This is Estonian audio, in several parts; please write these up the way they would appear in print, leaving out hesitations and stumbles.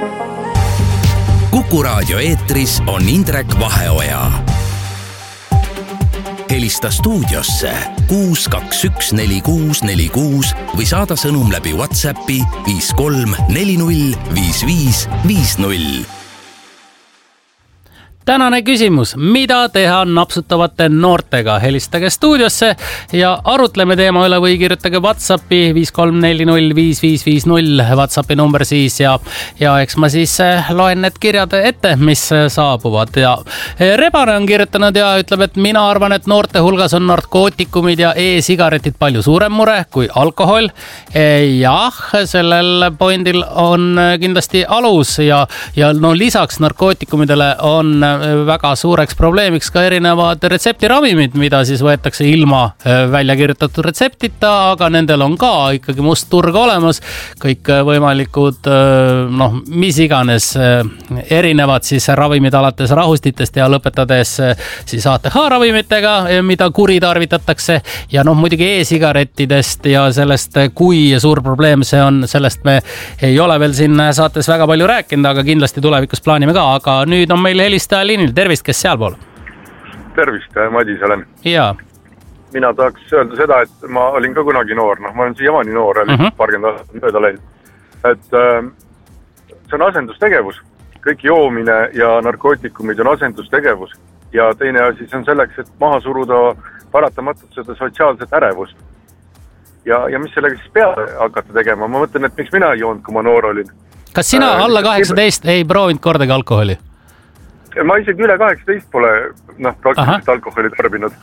Kuku Raadio eetris on Indrek Vaheoja. Helista stuudiosse 6214646 või saada sõnum läbi WhatsAppi 53405550. Tänane küsimus, mida teha napsutavate noortega? Helistage stuudiosse ja arutleme teema üle või kirjutage WhatsAppi 53405550 WhatsAppi number siis ja eks ma siis loen need kirjad ette, mis saabuvad. Ja Rebane on kirjutanud ja ütleb, et mina arvan, et noorte hulgas on narkootikumid ja e-sigaretid palju suurem mure kui alkohol. Jah, sellel pointil on kindlasti alus ja no lisaks narkootikumidele on väga suureks probleemiks ka erinevad retseptiravimid, mida siis võetakse ilma välja kirjutatud retseptita, aga nendel on ka ikkagi must turg olemas. Kõik võimalikud, mis iganes erinevad siis ravimid alates rahustitest ja lõpetades siis ATH-ravimitega, mida kuritarvitatakse. Ja muidugi e-sigarettidest ja sellest, kui suur probleem see on, sellest me ei ole veel siin saates väga palju rääkinud, aga kindlasti tulevikus plaanime ka. Aga nüüd on meil helistaja liinil. Tervist, kes sealpool? Tervist, Madis olen. Jaa. Mina tahaks öelda seda, et ma olin ka kunagi noor. Ma olen siiamaani noor, paarkümmend aastat mööda läinud. Et see on asendustegevus. Kõik joomine ja narkootikumid on asendustegevus. Ja teine asi on selleks, et maha suruda paratamatult seda sotsiaalset ärevust. Ja mis sellega siis peale hakata tegema? Ma mõtlen, et miks mina ei joonud, kui ma noor olin. Kas sina alla 18 ei proovinud kordagi alkoholi? Ma isegi üle 18 pole praktiliselt alkoholi tarbinud.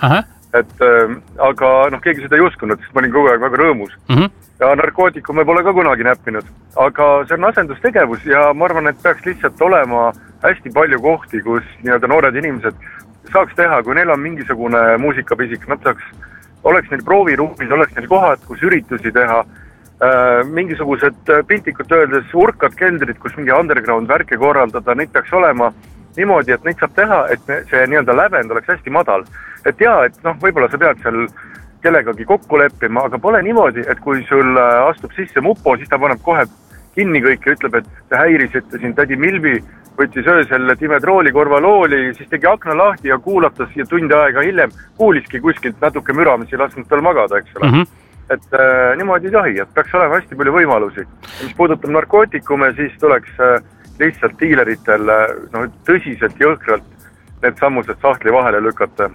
Aga keegi seda ei uskunud, sest ma olin kogu aeg väga rõõmus. Ja narkootikume pole ka kunagi näppinud. Aga see on asendustegevus ja ma arvan, et peaks lihtsalt olema hästi palju kohti, kus noored inimesed saaks teha, kui neil on mingisugune muusikapisik, nad oleks neil prooviruumid, oleks neil kohad, kus üritusi teha, mingisugused piltikut öeldes urkad keldrid, kus mingi underground värke korraldada, neid peaks olema niimoodi, et neid saab teha, et see lävend oleks hästi madal. Et võib-olla sa pead seal kellegagi kokku leppima, aga pole niimoodi, et kui sul astub sisse mupo, siis ta paneb kohe kinni kõik ja ütleb, et te häirisite siin tädi Milvi, võttis öösel Dimetrooli korvalooli, siis tegi akna lahti ja kuulatas ja tund aega hiljem kuuliski kuskilt natuke müra, mis ei lasknud tal magada, eks ole. Et niimoodi ei tohi, et peaks olema hästi palju võimalusi. Mis puudutab narkootikume, siis tuleks lihtsalt diileritel tõsiselt jõhkralt need sammused sahtli vahele lükata.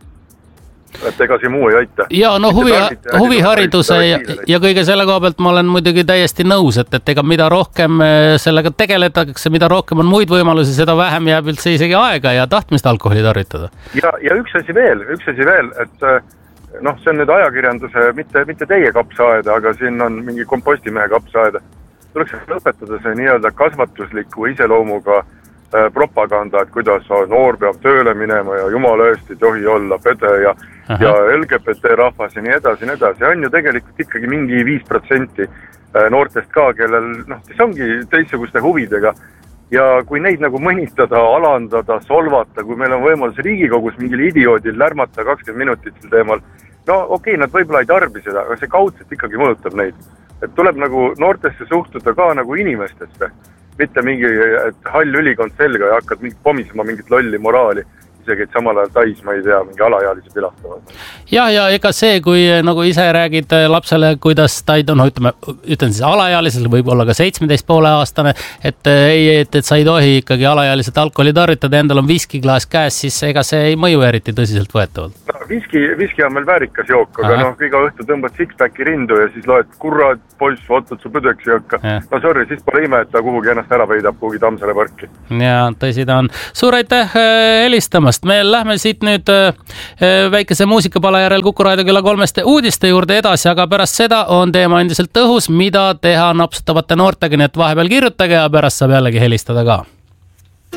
Et ega see muu ei aita. Ja huvihariduse ja kõige selle koha pealt ma olen muidugi täiesti nõus, et ega mida rohkem sellega tegeletakse, mida rohkem on muid võimalusi, seda vähem jääb üldse isegi aega ja tahtmist alkoholi tarvitada. Ja üks asi veel, et see on nüüd ajakirjanduse, mitte teie kapsaaeda, aga siin on mingi kompostimehe kapsaaeda. Tuleks lõpetada see nii-öelda kasvatusliku iseloomuga propaganda, et kuidas noor peab tööle minema ja jumala eest ei tohi olla pede ja LGBT rahvas ja nii edasi. See on ju tegelikult ikkagi mingi 5% noortest ka, kellel kes ongi teistsuguste huvidega. Ja kui neid mõnitada, alandada, solvata, kui meil on võimalus Riigikogus mingil idioodil lärmata 20 minutit sel teemal, okei, nad võib-olla ei tarbi seda, aga see kaudselt ikkagi mõjutab neid. Et tuleb noortesse suhtuda ka inimestesse, mitte mingi hall ülikond selga ja hakkad pomisema mingit lolli moraali, isegi et samal ajal tais, ma ei tea, mingi alaealisi pilastavad. Ja ega see, kui ise räägid lapsele, kuidas ta ei ütlen siis alaealisel, võib-olla ka 17,5-aastane, et sa ei tohi ikkagi alaealiselt alkoholi tarvitada, endal on viskiklaas käes, siis ega see ei mõju eriti tõsiselt võetavalt. Viski on meil väärikas jook, aga iga õhtu tõmbad sixpacki rindu ja siis loed, kurat, poiss, ootad su püdeks ei hakka. Sorry, siis pole ime, et ta kuhugi ennast ära peidab kuhugi Tammsaare parki. Ja, tõsi ta on. Suur aitäh helistamast. Me lähme siit nüüd väikese muusikapala järel Kuku Raadio kella 3 uudiste juurde edasi, aga pärast seda on teema endiselt õhus, mida teha napsutavate noortega, nii et vahepeal kirjutage ja pärast saab jällegi helistada ka.